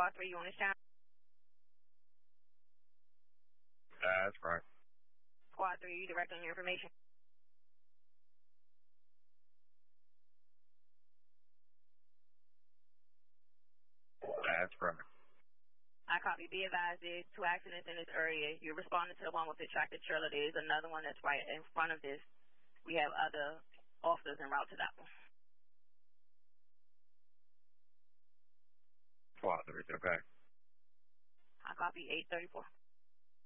Squad 3, you on this channel? That's right. Squad 3, you direct on your information? That's right. I copy. Be advised, there's 2 accidents in this area. You're responding to the one with the tractor trailer. There's another one that's right in front of this. We have other officers en route to that one. Squad 3, okay. I copy 834.